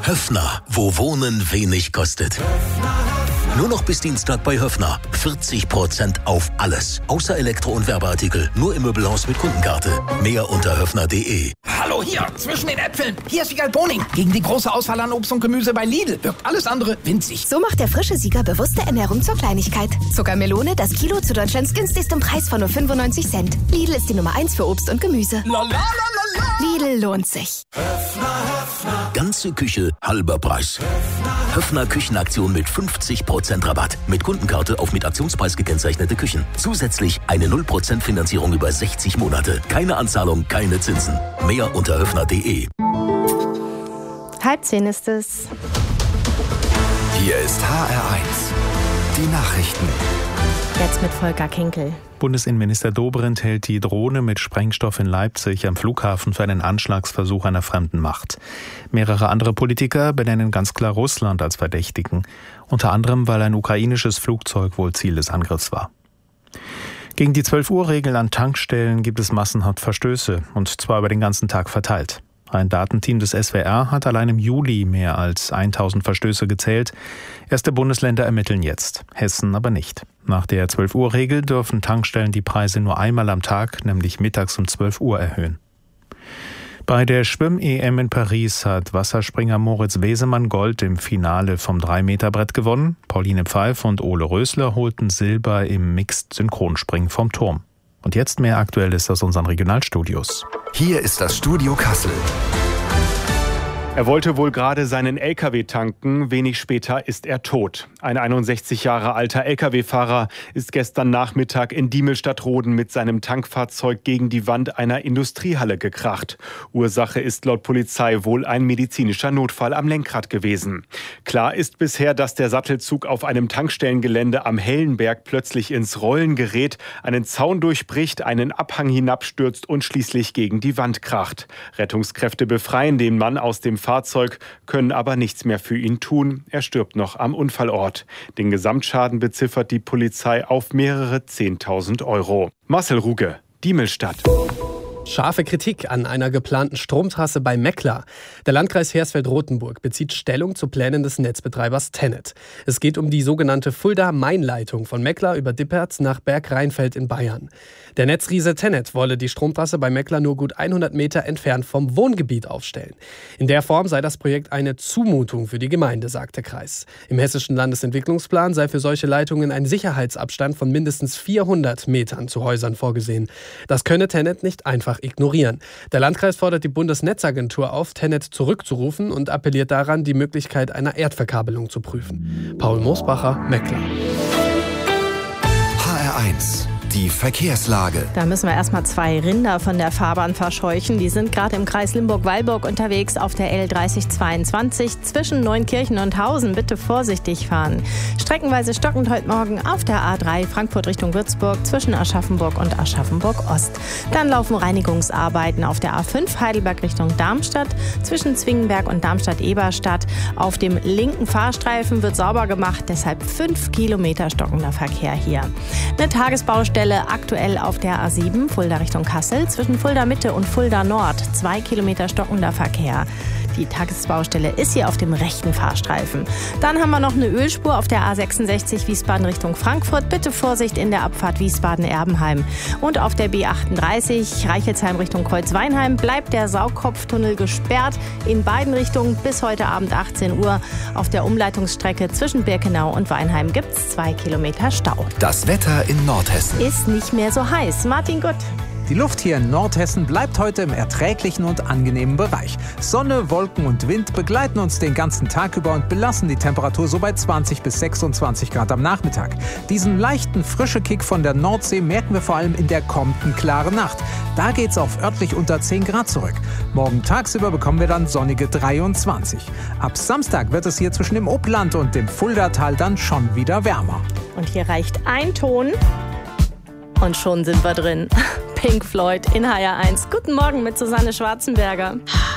Höffner, wo Wohnen wenig kostet. Nur noch bis Dienstag bei Höffner. 40% auf alles. Außer Elektro- und Werbeartikel. Nur im Möbelhaus mit Kundenkarte. Mehr unter höffner.de. Hallo hier, zwischen den Äpfeln. Hier ist Siegal Boning. Gegen die große Auswahl an Obst und Gemüse bei Lidl wirkt alles andere winzig. So macht der frische Sieger bewusste Ernährung zur Kleinigkeit. Zuckermelone, das Kilo zu Deutschlands günstigstem Preis von nur 95 Cent. Lidl ist die Nummer 1 für Obst und Gemüse. Lidl lohnt sich. Ganze Küche, halber Preis. Höffner Küchenaktion mit 50% Rabatt. Mit Kundenkarte auf mit Aktionspreis gekennzeichnete Küchen. Zusätzlich eine 0% Finanzierung über 60 Monate. Keine Anzahlung, keine Zinsen. Mehr unter höffner.de. 9:30 ist es. Hier ist HR1. Die Nachrichten. Jetzt mit Volker Kinkel. Bundesinnenminister Dobrindt hält die Drohne mit Sprengstoff in Leipzig am Flughafen für einen Anschlagsversuch einer fremden Macht. Mehrere andere Politiker benennen ganz klar Russland als Verdächtigen, unter anderem, weil ein ukrainisches Flugzeug wohl Ziel des Angriffs war. Gegen die 12-Uhr-Regel an Tankstellen gibt es massenhaft Verstöße, und zwar über den ganzen Tag verteilt. Ein Datenteam des SWR hat allein im Juli mehr als 1000 Verstöße gezählt. Erste Bundesländer ermitteln jetzt, Hessen aber nicht. Nach der 12-Uhr-Regel dürfen Tankstellen die Preise nur einmal am Tag, nämlich mittags um 12 Uhr, erhöhen. Bei der Schwimm-EM in Paris hat Wasserspringer Moritz Wesemann Gold im Finale vom 3-Meter-Brett gewonnen. Pauline Pfeif und Ole Rösler holten Silber im Mixed-Synchronspringen vom Turm. Und jetzt mehr Aktuelles aus unseren Regionalstudios. Hier ist das Studio Kassel. Er wollte wohl gerade seinen LKW tanken, wenig später ist er tot. Ein 61 Jahre alter LKW-Fahrer ist gestern Nachmittag in Diemelstadtroden mit seinem Tankfahrzeug gegen die Wand einer Industriehalle gekracht. Ursache ist laut Polizei wohl ein medizinischer Notfall am Lenkrad gewesen. Klar ist bisher, dass der Sattelzug auf einem Tankstellengelände am Hellenberg plötzlich ins Rollen gerät, einen Zaun durchbricht, einen Abhang hinabstürzt und schließlich gegen die Wand kracht. Rettungskräfte befreien den Mann aus dem Fahrzeug, können aber nichts mehr für ihn tun. Er stirbt noch am Unfallort. Den Gesamtschaden beziffert die Polizei auf mehrere 10.000 €. Marcel Ruge, Diemelstadt. Scharfe Kritik an einer geplanten Stromtrasse bei Meckler. Der Landkreis Hersfeld-Rotenburg bezieht Stellung zu Plänen des Netzbetreibers TenneT. Es geht um die sogenannte Fulda-Main-Leitung von Meckler über Dippertz nach Bergrheinfeld in Bayern. Der Netzriese TenneT wolle die Stromtrasse bei Meckler nur gut 100 Meter entfernt vom Wohngebiet aufstellen. In der Form sei das Projekt eine Zumutung für die Gemeinde, sagt der Kreis. Im hessischen Landesentwicklungsplan sei für solche Leitungen ein Sicherheitsabstand von mindestens 400 Metern zu Häusern vorgesehen. Das könne TenneT nicht einfach ignorieren. Der Landkreis fordert die Bundesnetzagentur auf, TenneT zurückzurufen und appelliert daran, die Möglichkeit einer Erdverkabelung zu prüfen. Paul Moosbacher, Meckler. HR1. Die Verkehrslage. Da müssen wir erstmal 2 Rinder von der Fahrbahn verscheuchen. Die sind gerade im Kreis Limburg-Weilburg unterwegs auf der L3022 zwischen Neunkirchen und Hausen. Bitte vorsichtig fahren. Streckenweise stockend heute Morgen auf der A3 Frankfurt Richtung Würzburg zwischen Aschaffenburg und Aschaffenburg-Ost. Dann laufen Reinigungsarbeiten auf der A5 Heidelberg Richtung Darmstadt zwischen Zwingenberg und Darmstadt-Eberstadt. Auf dem linken Fahrstreifen wird sauber gemacht, deshalb 5 Kilometer stockender Verkehr hier. Eine Tagesbaustelle aktuell auf der A7 Fulda Richtung Kassel zwischen Fulda Mitte und Fulda Nord. 2 Kilometer stockender Verkehr. Die Tagesbaustelle ist hier auf dem rechten Fahrstreifen. Dann haben wir noch eine Ölspur auf der A66 Wiesbaden Richtung Frankfurt. Bitte Vorsicht in der Abfahrt Wiesbaden-Erbenheim. Und auf der B38 Reichelsheim Richtung Kreuzweinheim bleibt der Saugkopftunnel gesperrt in beiden Richtungen bis heute Abend 18 Uhr. Auf der Umleitungsstrecke zwischen Birkenau und Weinheim gibt es 2 Kilometer Stau. Das Wetter in Nordhessen. Ist nicht mehr so heiß. Martin Gutt. Die Luft hier in Nordhessen bleibt heute im erträglichen und angenehmen Bereich. Sonne, Wolken und Wind begleiten uns den ganzen Tag über und belassen die Temperatur so bei 20 bis 26 Grad am Nachmittag. Diesen leichten frische Kick von der Nordsee merken wir vor allem in der kommenden klaren Nacht. Da geht's auf örtlich unter 10 Grad zurück. Morgen tagsüber bekommen wir dann sonnige 23. Ab Samstag wird es hier zwischen dem Oppland und dem Fuldatal dann schon wieder wärmer. Und hier reicht ein Ton und schon sind wir drin. Pink Floyd in HR1. Guten Morgen mit Susanne Schwarzenberger.